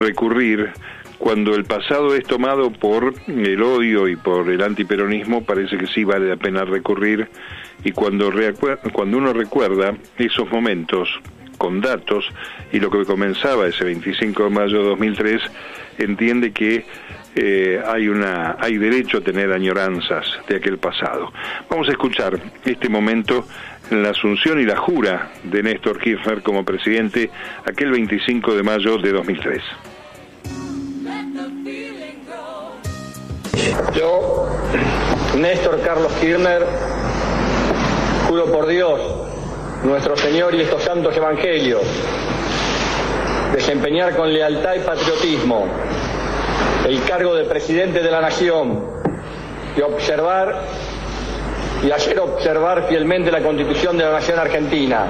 recurrir cuando el pasado es tomado por el odio y por el antiperonismo. Parece que sí vale la pena recurrir, y cuando uno recuerda esos momentos con datos y lo que comenzaba ese 25 de mayo de 2003, entiende que hay derecho a tener añoranzas de aquel pasado. Vamos a escuchar este momento en la asunción y la jura de Néstor Kirchner como presidente aquel 25 de mayo de 2003. Yo, Néstor Carlos Kirchner, juro por Dios, nuestro Señor y estos santos evangelios, desempeñar con lealtad y patriotismo el cargo de presidente de la Nación y hacer observar fielmente la Constitución de la Nación Argentina.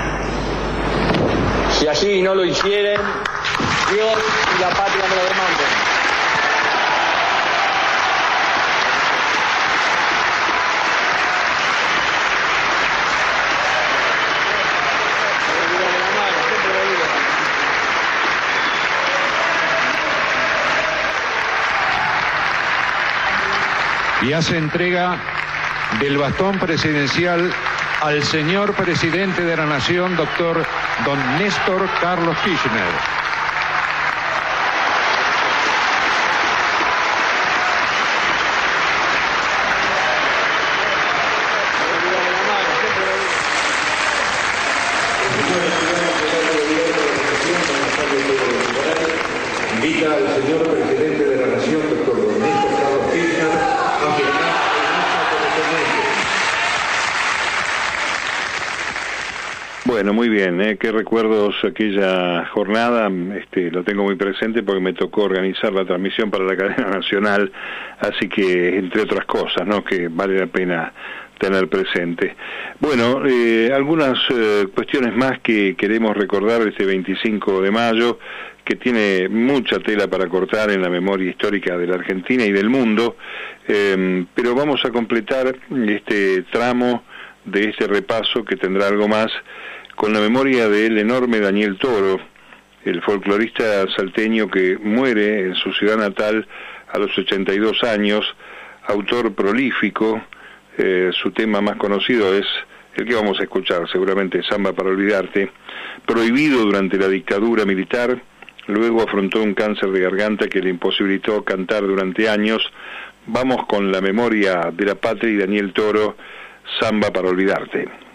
Si así no lo hicieren, Dios y la patria me lo demanden. Y hace entrega del bastón presidencial al señor presidente de la Nación, doctor don Néstor Carlos Kirchner. Invita al señor presidente de la Nación, doctor don Néstor Carlos Kirchner, a firmar Bueno, muy bien, qué recuerdos aquella jornada. Lo tengo muy presente porque me tocó organizar la transmisión para la cadena nacional, así que entre otras cosas, ¿no?, que vale la pena tener presente. Bueno, algunas cuestiones más que queremos recordar de este 25 de mayo, que tiene mucha tela para cortar en la memoria histórica de la Argentina y del mundo, pero vamos a completar este tramo de este repaso, que tendrá algo más, con la memoria del enorme Daniel Toro, el folclorista salteño que muere en su ciudad natal a los 82 años, autor prolífico. Su tema más conocido es el que vamos a escuchar, seguramente, Samba para olvidarte. Prohibido durante la dictadura militar, luego afrontó un cáncer de garganta que le imposibilitó cantar durante años. Vamos con la memoria de la patria y Daniel Toro, Samba para olvidarte.